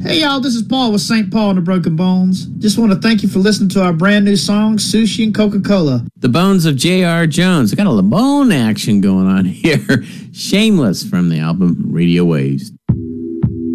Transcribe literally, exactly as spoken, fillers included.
Hey y'all, this is Paul with Saint Paul and the Broken Bones. Just want to thank you for listening to our brand new song, Sushi and Coca-Cola. The Bones of J R. Jones. I got a little bone action going on here. Shameless from the album Radio Waves.